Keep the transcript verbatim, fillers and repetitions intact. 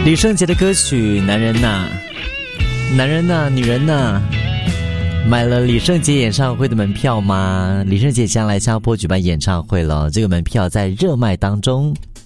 李圣杰的歌曲《男人呐》，男人呐，女人呐，买了李圣杰演唱会的门票吗？李圣杰将来新加坡举办演唱会了，这个门票在热卖当中。